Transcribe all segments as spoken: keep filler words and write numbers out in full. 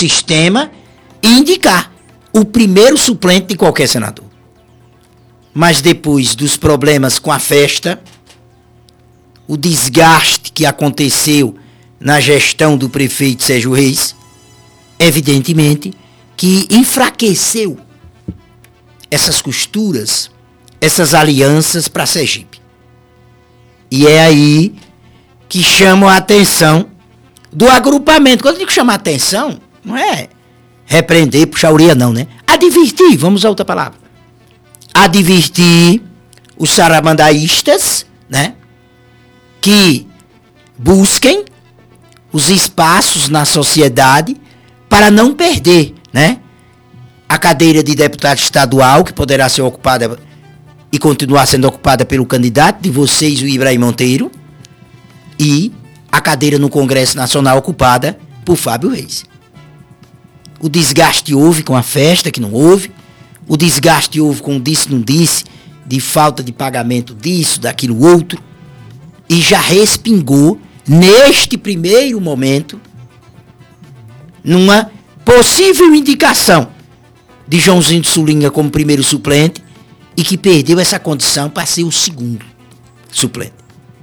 sistema e indicar o primeiro suplente de qualquer senador. Mas depois dos problemas com a festa, o desgaste que aconteceu na gestão do prefeito Sérgio Reis, evidentemente que enfraqueceu essas costuras, essas alianças para Sergipe. E é aí que chamam a atenção do agrupamento. Quando eu digo chamar a atenção, não é repreender, puxar a orelha não, né? Advertir, vamos a outra palavra. Advertir os saramandaístas, né? Que busquem os espaços na sociedade para não perder, né? A cadeira de deputado estadual, que poderá ser ocupada e continuar sendo ocupada pelo candidato de vocês, o Ibrahim Monteiro, e a cadeira no Congresso Nacional ocupada por Fábio Reis. O desgaste houve com a festa, que não houve. O desgaste houve com o disse, não disse, de falta de pagamento disso, daquilo outro. E já respingou, neste primeiro momento, numa possível indicação de Joãozinho de Sulinha como primeiro suplente e que perdeu essa condição para ser o segundo suplente.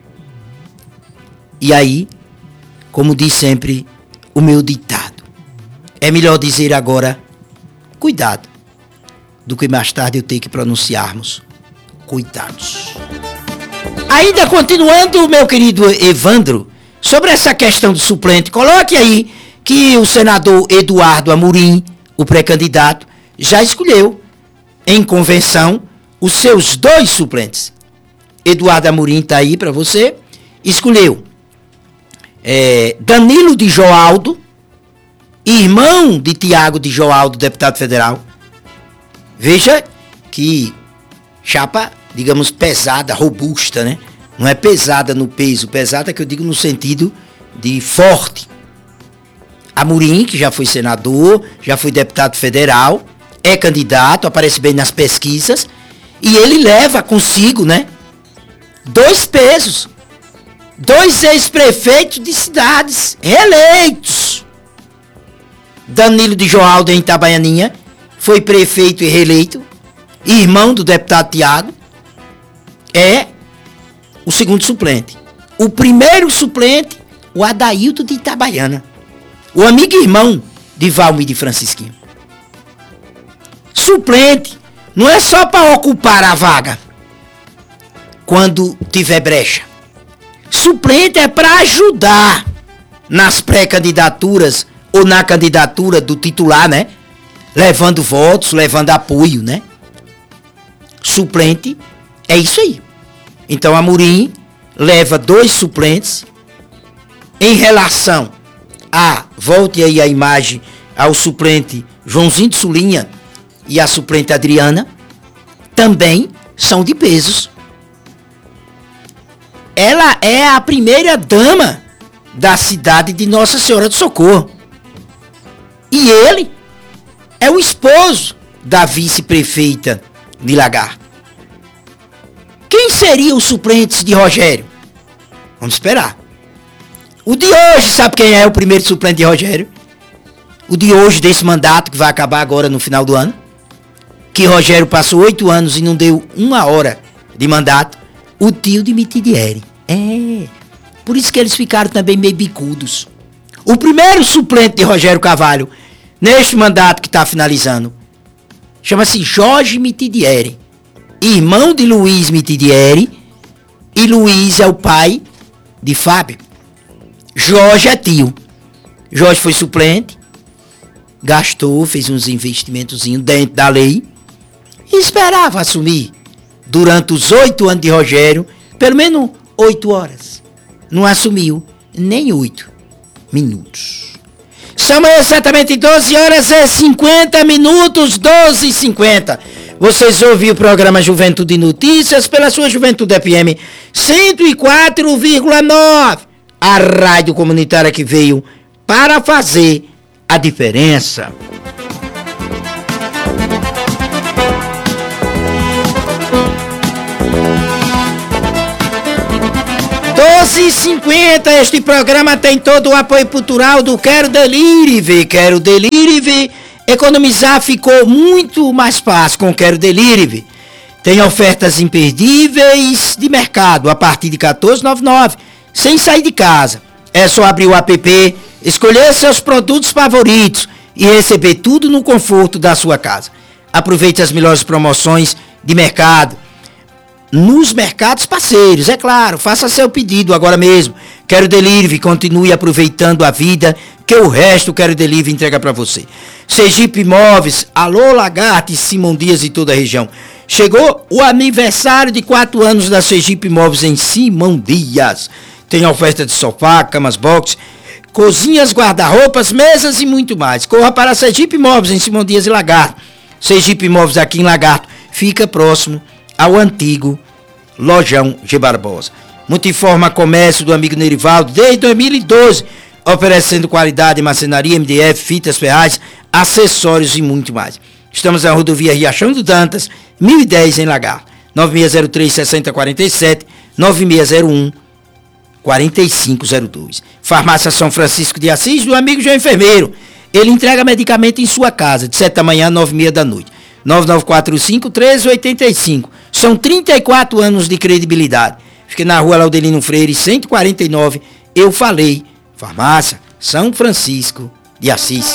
E aí, como diz sempre o meu ditado, é melhor dizer agora, cuidado, do que mais tarde eu ter que pronunciarmos, cuidados. Ainda continuando, meu querido Evandro, sobre essa questão do suplente, coloque aí que o senador Eduardo Amorim, o pré-candidato, já escolheu em convenção os seus dois suplentes. Eduardo Amorim está aí para você, escolheu é, Danilo de Joaldo, irmão de Tiago de Joaldo, deputado federal. Veja que chapa, digamos, pesada, robusta, né? Não é pesada no peso, pesada que eu digo no sentido de forte. Amorim, que já foi senador, já foi deputado federal, é candidato, aparece bem nas pesquisas, e ele leva consigo, né, dois pesos, dois ex-prefeitos de cidades reeleitos. Danilo de Joaldo, em Itabaianinha, foi prefeito e reeleito, irmão do deputado Tiago, é o segundo suplente. O primeiro suplente, o Adailto de Itabaiana, o amigo e irmão de Valmir de Francisquinho. Suplente não é só para ocupar a vaga quando tiver brecha. Suplente é para ajudar nas pré-candidaturas ou na candidatura do titular, né? Levando votos, levando apoio, né? Suplente é isso aí. Então Amorim leva dois suplentes em relação a, volte aí a imagem, ao suplente Joãozinho de Sulinha e a suplente Adriana, também são de pesos. Ela é a primeira dama da cidade de Nossa Senhora do Socorro. E ele é o esposo da vice-prefeita de Lagar. Quem seriam os suplentes de Rogério? Vamos esperar. O de hoje, sabe quem é o primeiro suplente de Rogério? O de hoje, desse mandato, que vai acabar agora no final do ano. Que Rogério passou oito anos e não deu uma hora de mandato. O tio de Mitidieri. É. Por isso que eles ficaram também meio bicudos. O primeiro suplente de Rogério Carvalho, neste mandato que está finalizando, chama-se Jorge Mitidieri. Irmão de Luiz Mitidieri. E Luiz é o pai de Fábio. Jorge é tio. Jorge foi suplente, gastou, fez uns investimentozinhos dentro da lei e esperava assumir durante os oito anos de Rogério, pelo menos oito horas. Não assumiu nem oito minutos. São exatamente doze horas e cinquenta minutos, doze e cinquenta. Vocês ouviram o programa Juventude Notícias pela sua Juventude F M cento e quatro vírgula nove. A rádio comunitária que veio para fazer a diferença. dez e cinquenta, este programa tem todo o apoio cultural do Quero Delivery. Quero Delivery, economizar ficou muito mais fácil com o Quero Delivery. Tem ofertas imperdíveis de mercado a partir de quatorze reais e noventa e nove centavos, sem sair de casa. É só abrir o app, escolher seus produtos favoritos e receber tudo no conforto da sua casa. Aproveite as melhores promoções de mercado nos mercados parceiros, é claro. Faça seu pedido agora mesmo. Quero Delivery, continue aproveitando a vida, que o resto Quero Delivery entrega para você. Sergipe Imóveis, alô Lagarto e Simão Dias e toda a região. Chegou o aniversário de quatro anos da Sergipe Imóveis em Simão Dias. Tem oferta de sofá, camas box, cozinhas, guarda-roupas, mesas e muito mais. Corra para a Sergipe Imóveis em Simão Dias e Lagarto. Sergipe Imóveis aqui em Lagarto fica próximo ao antigo Lojão G. Barbosa. Multiforma Comércio do amigo Nerivaldo desde dois mil e doze, oferecendo qualidade em marcenaria, M D F, fitas, ferragens, acessórios e muito mais. Estamos na rodovia Riachão do Dantas, mil e dez em Lagarto. nove seis zero três, seis zero quatro sete, nove seis zero um, quatro cinco zero dois. Farmácia São Francisco de Assis do amigo João Enfermeiro. Ele entrega medicamento em sua casa, de sete da manhã a nove e meia da noite. nove nove quatro cinco, um três oito cinco. São trinta e quatro anos de credibilidade. Fiquei na rua Laudelino Freire, cento e quarenta e nove. Eu falei. Farmácia São Francisco de Assis.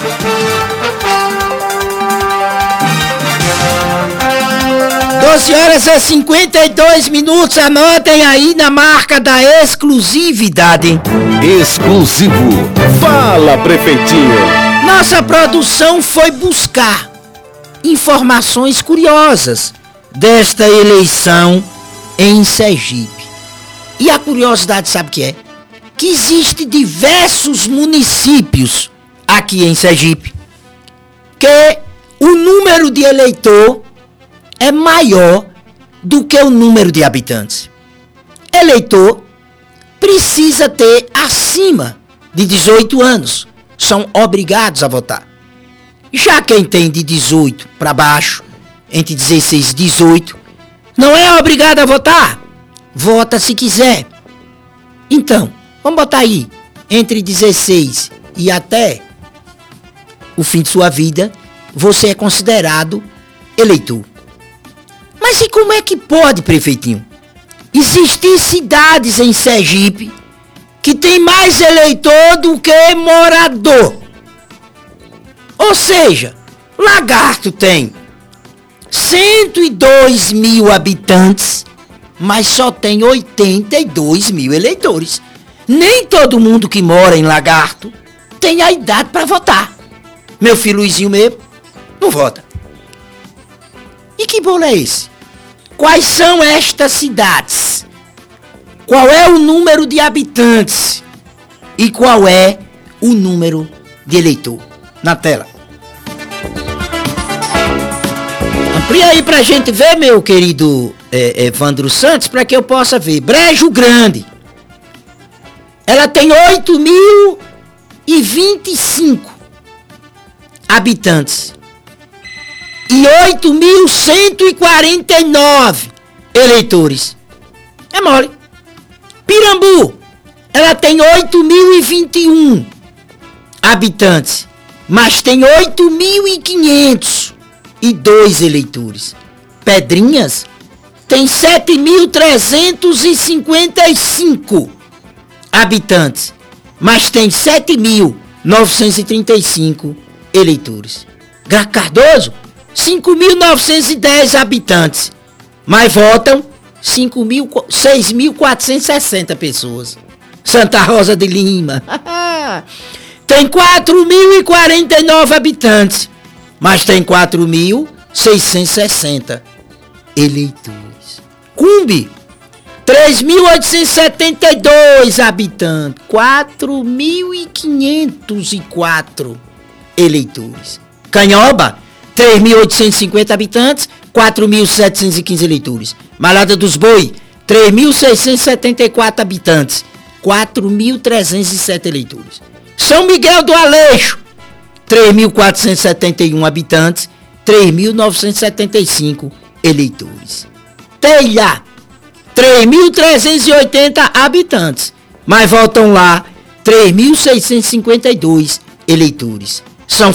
doze horas e cinquenta e dois minutos. Anotem aí na marca da exclusividade. Exclusivo. Fala, prefeitinho. Nossa produção foi buscar informações curiosas desta eleição em Sergipe. E a curiosidade sabe o que é? Que existe diversos municípios aqui em Sergipe que o número de eleitor é maior do que o número de habitantes. Eleitor precisa ter acima de dezoito anos. São obrigados a votar. Já quem tem de dezoito para baixo, entre dezesseis e dezoito, não é obrigado a votar. Vota se quiser. Então, vamos botar aí, entre dezesseis e até o fim de sua vida, você é considerado eleitor. Mas e como é que pode, prefeitinho? Existem cidades em Sergipe que tem mais eleitor do que morador. Ou seja, Lagarto tem cento e dois mil habitantes, mas só tem oitenta e dois mil eleitores. Nem todo mundo que mora em Lagarto tem a idade para votar. Meu filho Luizinho mesmo não vota. E que bolo é esse? Quais são estas cidades? Qual é o número de habitantes? E qual é o número de eleitor? Na tela. Amplia aí pra gente ver, meu querido é, Evandro Santos, para que eu possa ver. Brejo Grande. Ela tem oito mil e vinte e cinco habitantes. E oito mil cento e quarenta e nove eleitores. É mole. Pirambu. Ela tem oito mil e vinte e um habitantes. Mas tem oito mil e quinhentos e dois eleitores. Pedrinhas tem sete mil trezentos e cinquenta e cinco habitantes, mas tem sete mil novecentos e trinta e cinco eleitores. Graco Cardoso, cinco mil novecentos e dez habitantes, mas votam seis mil quatrocentos e sessenta pessoas. Santa Rosa de Lima tem quatro mil e quarenta e nove habitantes, mas tem quatro mil seiscentos e sessenta eleitores. Cumbe, três mil oitocentos e setenta e dois habitantes, quatro mil e quinhentos e quatro eleitores. Canhoba, três mil oitocentos e cinquenta habitantes, quatro mil setecentos e quinze eleitores. Malhada dos Boi, três mil seiscentos e setenta e quatro habitantes, quatro mil trezentos e sete eleitores. São Miguel do Aleixo, três mil quatrocentos e setenta e um habitantes, três mil novecentos e setenta e cinco eleitores. Telha, três mil trezentos e oitenta habitantes, mas votam lá três mil seiscentos e cinquenta e dois eleitores. São